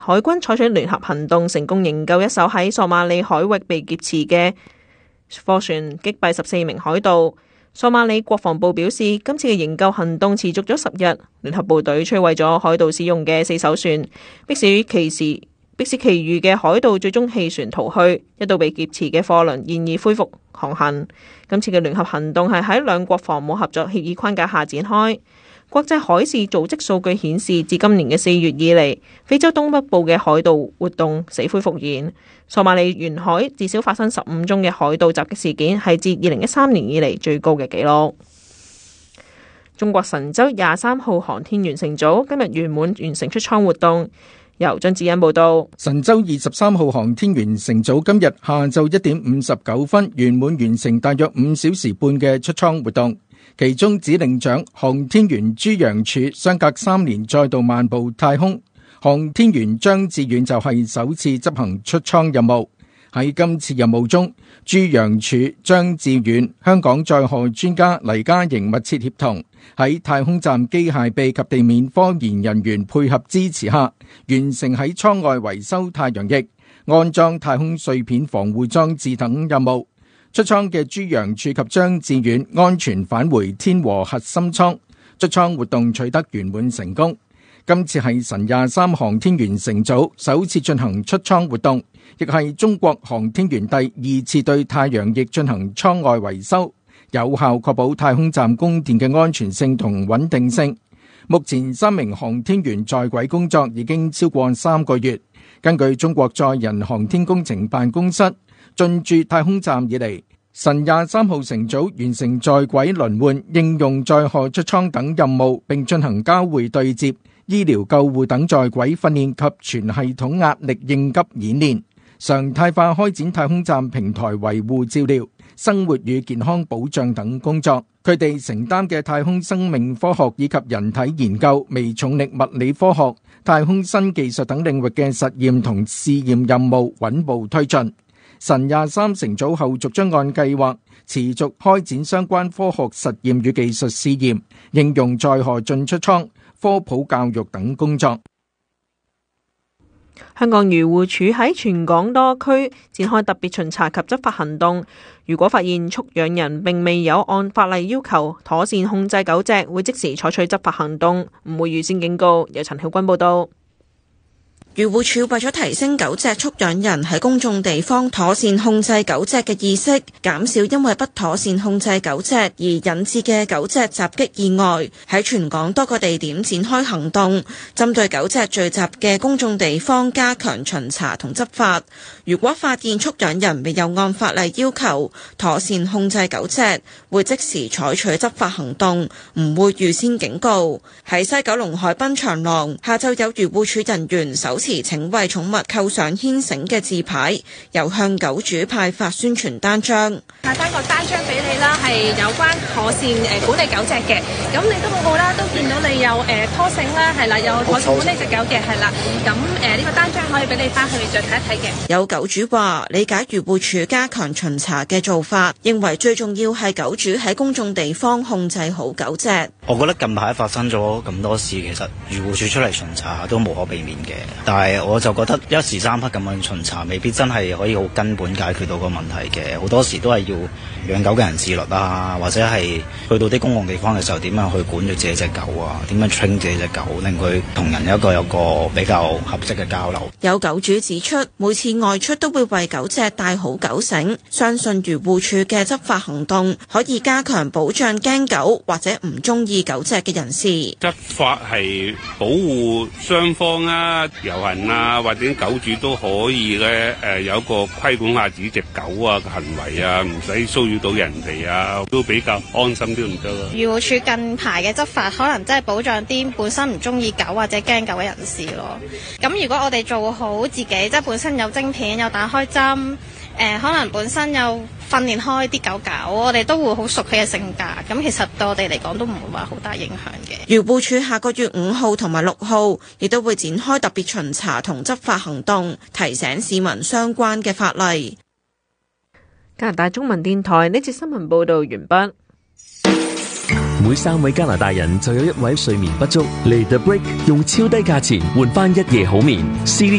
海軍採取聯合行動，成功營救一艘喺索馬里海域被劫持嘅貨船，擊斃14名海盜。索馬里國防部表示，今次嘅營救行動持續咗10日，聯合部隊摧毀咗海盜使用嘅4艘船，迫使其餘嘅海盜最終棄船逃去。一度被劫持嘅貨輪現已恢復航行。今次嘅聯合行動係喺兩國防務合作協議框架下展開。國際海事組織數據顯示，自今年嘅4月以嚟，非洲東北部嘅海盜活動死灰復燃。索馬里沿海至少發生15宗嘅海盜襲擊事件，係自2013年以嚟最高嘅紀錄。中國神舟23號航天員乘組今日圓滿完成出艙活動。由張子欣報道。 神舟23號航天員乘組今日下晝1點59分圓滿完成大約5小時半嘅出艙活動。其中指令長航天員朱楊柱相隔3年再度漫步太空，航天員張志遠就係首次執行出艙任務。喺今次任務中，朱楊柱、張志遠、香港載荷專家黎家瑩密切協同，喺太空站機械臂及地面科研人員配合支持下，完成喺艙外維修太陽翼、安裝太空碎片防護裝置等任務。出艙嘅朱楊柱及張志遠安全返回天和核心艙，出艙活動取得圓滿成功。今次係神23航天員乘組首次進行出艙活動，亦係中國航天員第2次對太陽翼進行艙外維修，有效確保太空站供電嘅安全性同穩定性。目前3名航天員在軌工作已經超過3個月。根據中國載人航天工程辦公室進駐太空站以嚟，神23號乘組完成在軌輪換、應用載荷出艙等任務，並進行交會對接、醫療救護等在軌訓練及全系統壓力應急演練，常態化開展太空站平台維護照料、生活與健康保障等工作。佢哋承擔嘅太空生命科學以及人體研究、微重力物理科學、太空新技術等領域嘅實驗同試驗任務穩步推進。神23乘組後續將按計劃持續開展相關科學實驗與技術試驗、應用載荷進出艙、科普教育等工作。 香港漁護署喺全港多區展開特別巡查及執法行動，如果發現畜養人並未有按法例要求妥善控制狗隻，會即時採取執法行動，唔會預先警告。由陳曉君報道。 漁護署為咗提升狗隻畜養人喺公眾地方妥善控制狗隻嘅意識，減少因為不妥善控制狗隻而引致嘅狗隻襲擊意外，喺全港多個地點展開行動，針對狗隻聚集嘅公眾地方加強巡查同執法。如果發現畜養人未有按法例要求妥善控制狗隻，會即時採取執法行動，唔會預先警告。喺西九龍海濱長廊，下晝有漁護署人員手持請為寵物扣上牽繩嘅字牌，又向狗主派發宣傳單張。 派翻個單張俾你啦，係有關妥善管理狗隻嘅。咁你都好好啦，都見到你有拖繩啦，係啦，有妥善管理隻狗嘅，係啦。咁呢個單張可以俾你翻去再睇一睇嘅。 有狗主話理解漁護署加強巡查嘅做法，認為最重要係狗主喺公眾地方控制好狗隻。 我覺得近排發生咗咁多事，其實漁護署出嚟巡查都無可避免嘅，但係我就覺得一時三刻咁樣巡查，未必真係可以好根本解決到個問題嘅。好多時都係要養狗嘅人自律啊，或者係去到啲公共地方嘅時候，點樣去管住自己隻狗啊，點樣 train 自己隻狗，令佢同人有個比較合適嘅交流。 有狗主指出，每次外出都會為狗隻帶好狗繩，相信漁護署嘅執法行動可以加強保障驚狗或者唔中意狗隻嘅人士。 執法係保護雙方啊，遊行啊，或者狗主都可以咧有一個規管下自己隻狗啊嘅行為啊，唔使騷擾到人哋啊，都比較安心啲唔得咯。 漁護署近排嘅執法可能真係保障啲本身唔中意狗或者驚狗嘅人士咯。咁如果我哋做好自己，即係本身有晶片、有打開針，可能本身有訓練開啲狗狗，我哋都會好熟佢嘅性格。咁其實對我哋嚟講都唔會話好大影響嘅。 漁護署下個月5號同埋6號亦都會展開特別巡查同執法行動，提醒市民相關嘅法例。 加拿大中文電台呢節新聞報導完畢。 每3位加拿大人就有1位睡眠不足。嚟 The Break 用超低價錢換返1夜好眠。